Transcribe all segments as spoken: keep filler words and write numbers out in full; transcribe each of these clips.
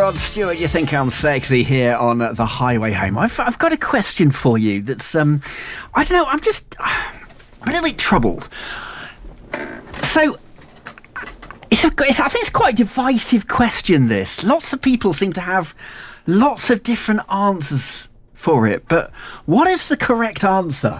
Rod Stewart, You Think I'm Sexy here on The Highway Home. I've, I've got a question for you that's, um, I don't know, I'm just, I'm a little bit troubled. So, it's a, I think it's quite a divisive question, this. Lots of people seem to have lots of different answers for it, but what is the correct answer?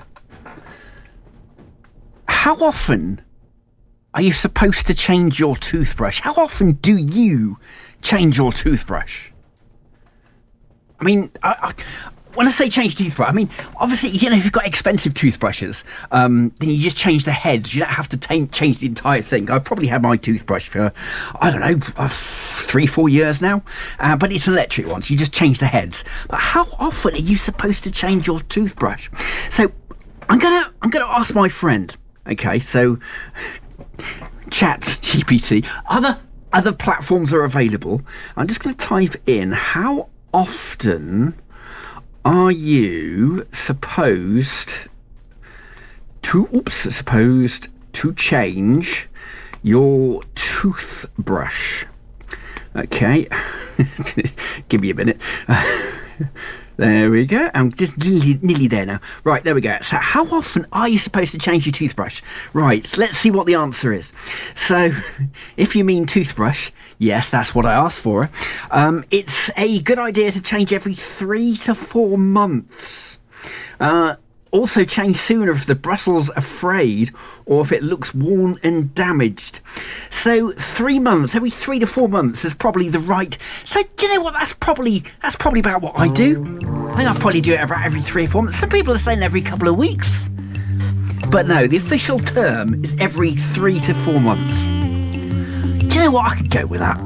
How often are you supposed to change your toothbrush? How often do you change your toothbrush? I mean, I, I, when I say change toothbrush, I mean, obviously, you know, if you've got expensive toothbrushes, um, then you just change the heads. You don't have to t- change the entire thing. I've probably had my toothbrush for, I don't know, uh, three, four years now, uh, but it's an electric one, so you just change the heads. But how often are you supposed to change your toothbrush? So I'm gonna, I'm gonna ask my friend. Okay, so Chat G P T. Other other platforms are available. I'm just going to type in, how often are you supposed to, oops, supposed to change your toothbrush? Okay, give me a minute. There we go. I'm just nearly, nearly there now. Right, there we go. So how often are you supposed to change your toothbrush? Right, so let's see what the answer is. So if you mean toothbrush, yes, that's what I asked for. Um, it's a good idea to change every three to four months. Uh, also change sooner if the bristles are frayed or if it looks worn and damaged. So three months, every three to four months is probably the right. So do you know what? That's probably that's probably about what I do. I think I probably do it about every three or four months. Some people are saying every couple of weeks, but no, the official term is every three to four months. Do you know what? I could go with that.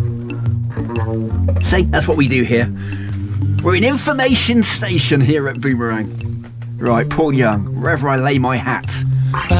See, that's what we do here. We're an information station here at Boomerang. Right, Paul Young, wherever I lay my hat.